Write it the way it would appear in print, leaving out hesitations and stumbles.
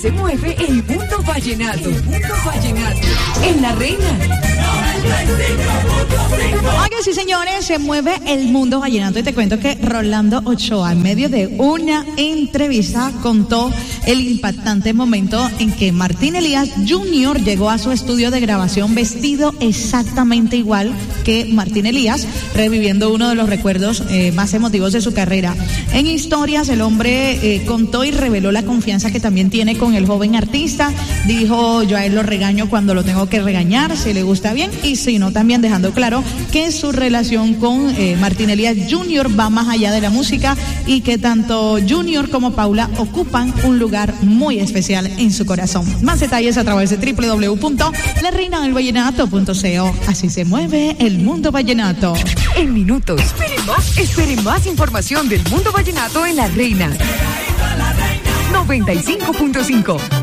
se mueve el mundo vallenato. El mundo vallenato. En La Reina. Oye, sí, señores, se mueve el mundo vallenato. Y te cuento que Rolando Ochoa, en medio de una entrevista, contó el impactante momento en que Martín Elías Jr. llegó a su estudio de grabación vestido exactamente igual que Martín Elías, reviviendo uno de los recuerdos más emotivos de su carrera. En historias, el hombre contó y reveló la confianza que también tiene con el joven artista. Dijo: yo a él lo regaño cuando lo tengo que regañar, si le gusta bien, y si no, también dejando claro que su relación con Martín Elías Jr. va más allá de la música y que tanto Jr. como Paula ocupan un lugar muy especial en su corazón. Más detalles a través de www.lareinadelvallenato.co. Así se mueve el mundo vallenato. En minutos. Espere más información del mundo vallenato en La Reina. 95.5.